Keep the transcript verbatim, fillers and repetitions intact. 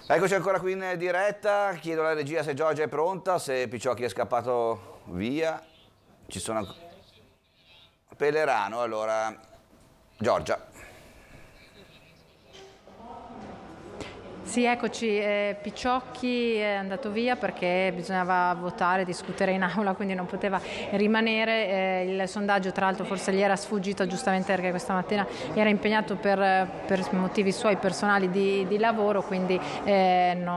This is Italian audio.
Eccoci ancora qui in diretta, chiedo alla regia se Giorgia è pronta, se Picciocchi è scappato via. Ci sono ancora... Pellerano, allora... Giorgia. Sì, eccoci, eh, Picciocchi è andato via perché bisognava votare, discutere in aula, quindi non poteva rimanere. Eh, il sondaggio tra l'altro forse gli era sfuggito, giustamente perché questa mattina era impegnato per, per motivi suoi personali di, di lavoro, quindi eh, non